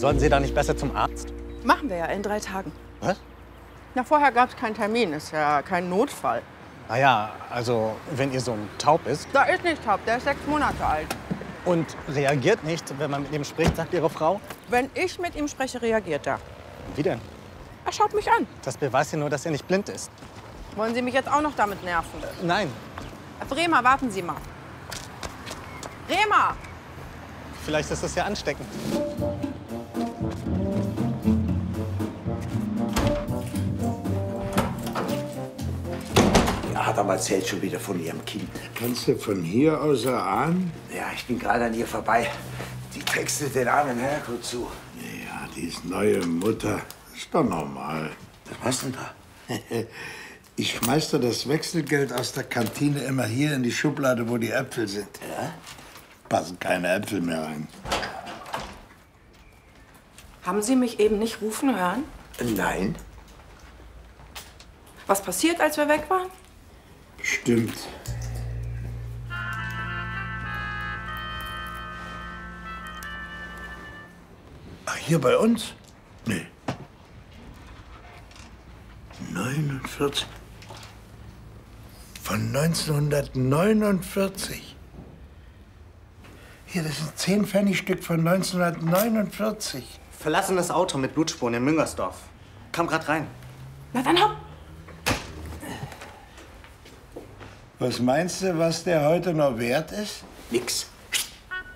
Sollten Sie da nicht besser zum Arzt? Machen wir ja in 3 Tagen. Was? Na, vorher gab es keinen Termin. Ist ja kein Notfall. Naja, also wenn Ihr Sohn taub ist Da ist nicht taub, der ist 6 Monate alt. und reagiert nicht, wenn man mit ihm spricht, sagt Ihre Frau. Wenn ich mit ihm spreche, reagiert er. Wie denn? Er schaut mich an. Das beweist ja nur, dass er nicht blind ist. Wollen Sie mich jetzt auch noch damit nerven? Nein, Herr Bremer, warten Sie mal. Bremer! vielleicht ist es ja ansteckend. Adam erzählt schon wieder von ihrem Kind. Kannst du von hier aus erahnen? Ja, ich bin gerade an ihr vorbei. Die textet den armen Herrgott zu. Ja, die ist neue Mutter. Ist doch normal. Was machst du denn da? Ich schmeiß da das Wechselgeld aus der Kantine immer hier in die Schublade, wo die Äpfel sind. Ja? Passen keine Äpfel mehr rein. Haben Sie mich eben nicht rufen hören? Nein. Was passiert, als wir weg waren? Stimmt. Ach, hier bei uns? Nee. 49. Von 1949. Hier, das ist ein 10-Pfennig-Stück von 1949. Verlassenes Auto mit Blutspuren in Müngersdorf. Kam grad rein. Na dann hopp! Was meinst du, was der heute noch wert ist? Nix.